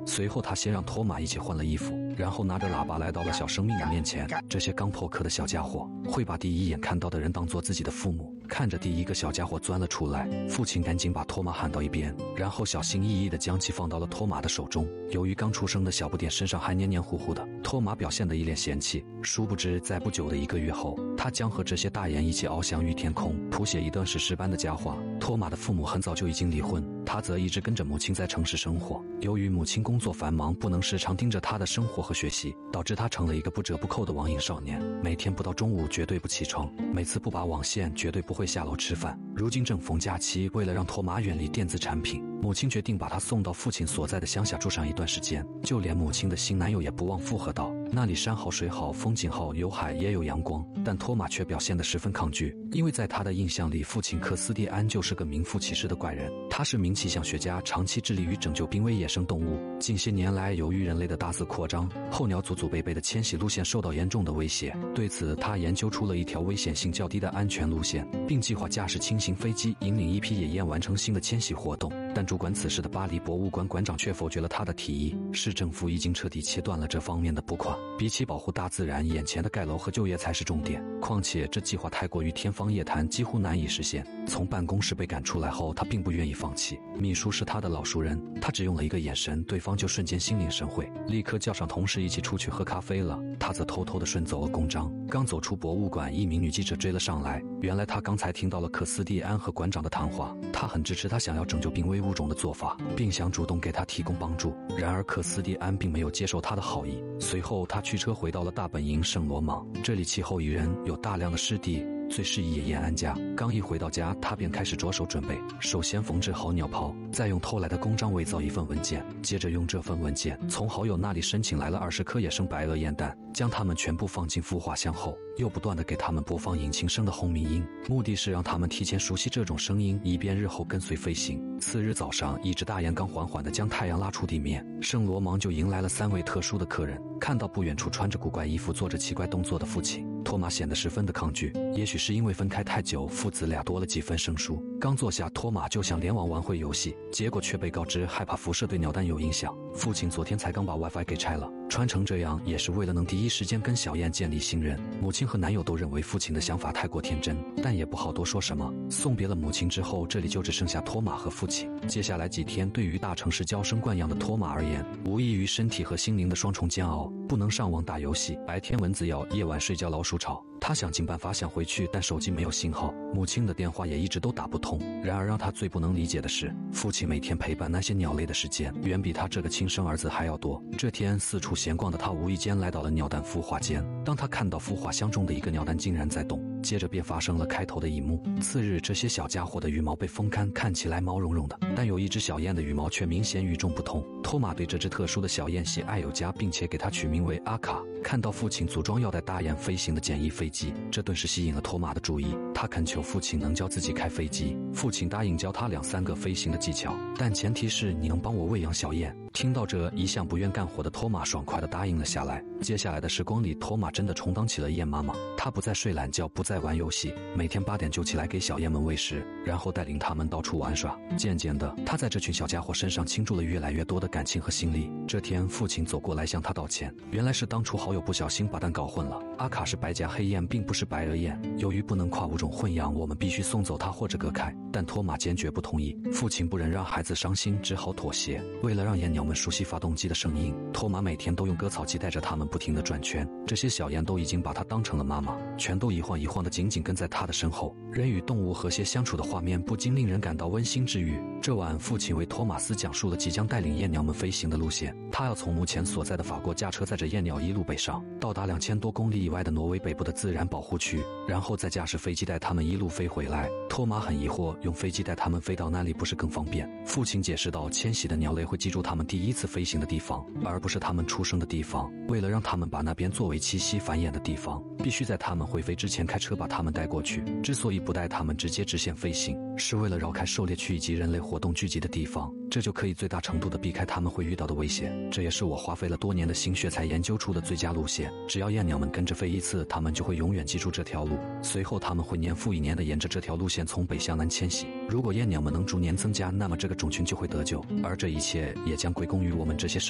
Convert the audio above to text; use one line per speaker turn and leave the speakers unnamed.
随后他先让托马一起换了衣服，然后拿着喇叭来到了小生命的面前。这些刚破壳的小家伙会把第一眼看到的人当作自己的父母。看着第一个小家伙钻了出来，父亲赶紧把托马喊到一边，然后小心翼翼地将其放到了托马的手中。由于刚出生的小不点身上还黏黏糊糊的，托马表现得一脸嫌弃。殊不知在不久的1个月后，他将和这些大雁一起翱翔于天空，谱写一段史诗般的佳话。托马的父母很早就已经离婚，他则一直跟着母亲在城市生活。由于母亲工作繁忙，不能时常盯着他的生活和学习，导致他成了一个不折不扣的网瘾少年。每天不到中午绝对不起床，每次不拔网线绝对不会下楼吃饭。如今正逢假期，为了让托马远离电子产品，母亲决定把他送到父亲所在的乡下住上一段时间。就连母亲的新男友也不忘附和道，那里山好水好，风景好，有海也有阳光。但托马却表现得十分抗拒，因为在他的印象里，父亲克斯蒂安就是个名副其实的怪人。他是名气象学家，长期致力于拯救濒危野生动物。近些年来，由于人类的大肆扩张，候鸟祖祖辈辈的迁徙路线受到严重的威胁。对此，他研究出了一条危险性较低的安全路线，并计划驾驶轻型飞机引领一批野雁完成新的迁徙活动。但主管此事的巴黎博物馆馆长却否决了他的提议。市政府已经彻底切断了这方面的拨款，比起保护大自然，眼前的盖楼和就业才是重点。况且这计划太过于天方夜谭，几乎难以实现。从办公室被赶出来后，他并不愿意放弃。秘书是他的老熟人，他只用了一个眼神，对方就瞬间心领神会，立刻叫上同事一起出去喝咖啡了。他则偷偷地顺走了公章。刚走出博物馆，一名女记者追了上来。原来他刚才听到了克斯蒂安和馆长的谈话，他很支持他想要拯救濒危物种的做法，并想主动给他提供帮助。然而克斯蒂安并没有接受他的好意。随后他驱车回到了大本营圣罗芒，这里气候宜人，有大量的湿地，最适宜野雁安家。刚一回到家，他便开始着手准备，首先缝制好鸟袍，再用偷来的公章伪造一份文件，接着用这份文件从好友那里申请来了20颗野生白额雁蛋，将它们全部放进孵化箱后，又不断地给它们播放引擎声的轰鸣音，目的是让它们提前熟悉这种声音，以便日后跟随飞行。次日早上，一只大雁刚缓缓地将太阳拉出地面，圣罗芒就迎来了3位特殊的客人。看到不远处穿着古怪衣服做着奇怪动作的父亲，托马显得十分的抗拒。也许是因为分开太久，父子俩多了几分生疏。刚坐下，托马就想联网玩会游戏，结果却被告知害怕辐射对鸟蛋有影响。父亲昨天才刚把 WiFi 给拆了，穿成这样也是为了能第一时间跟小雁建立信任。母亲和男友都认为父亲的想法太过天真，但也不好多说什么。送别了母亲之后，这里就只剩下托马和父亲。接下来几天，对于大城市娇生惯养的托马而言，无异于身体和心灵的双重煎熬。不能上网打游戏，白天蚊子咬，夜晚睡觉老鼠吵。他想尽办法想回去，但手机没有信号，母亲的电话也一直都打不通。然而让他最不能理解的是，父亲每天陪伴那些鸟类的时间远比他这个亲生儿子还要多。这天四处闲逛的他无意间来到了鸟蛋孵化间，当他看到孵化箱中的一个鸟蛋竟然在动，接着便发生了开头的一幕。次日，这些小家伙的羽毛被风干，看起来毛茸茸的，但有一只小雁的羽毛却明显与众不同。托马对这只特殊的小雁喜爱有加，并且给它取名为阿卡。看到父亲组装要带大雁飞行的简易飞机，这顿时吸引了托马的注意。他恳求父亲能教自己开飞机，父亲答应教他2-3个飞行的技巧，但前提是你能帮我喂养小雁。听到这，一向不愿干活的托马爽快地答应了下来。接下来的时光里，托马真的充当起了雁妈妈。他不再睡懒觉，不再玩游戏，每天8点就起来给小雁们喂食，然后带领他们到处玩耍。渐渐的，他在这群小家伙身上倾注了越来越多的感情和心力。这天，父亲走过来向他道歉，原来是当初好友不小心把蛋搞混了。阿卡是白颊黑雁，并不是白额雁，由于不能跨物种混养，我们必须送走它或者隔开。但托马坚决不同意，父亲不忍让孩子伤心，只好妥协。为了让雁鸟们熟悉发动机的声音，托马每天都用割草机带着它们不停地转圈。这些小雁都已经把它当成了妈妈，全都一晃一晃地紧紧跟在他的身后。人与动物和谐相处的画面不禁令人感到温馨治愈。这晚，父亲为托马斯讲述了即将带领雁鸟们飞行的路线。他要从目前所在的法国驾车载着雁鸟一路北上，到达2000多公里以外的挪威北部的自然保护区，然后再驾驶飞机带他们一路飞回来。托马很疑惑，用飞机带他们飞到那里不是更方便？父亲解释道，迁徙的鸟类会记住他们第一次飞行的地方，而不是他们出生的地方。为了让他们把那边作为栖息繁衍的地方，必须在他们会飞之前开车把他们带过去。之所以不带他们直接直线飞行，是为了绕开狩猎区以及人类活动聚集的地方，这就可以最大程度地避开他们会遇到的危险。这也是我花费了多年的心血才研究出的最佳路线。只要雁鸟们跟着飞一次，他们就会永远记住这条路。随后他们会年复一年地沿着这条路线从北向南迁徙。如果雁鸟们能逐年增加，那么这个种群就会得救，而这一切也将归功于我们这些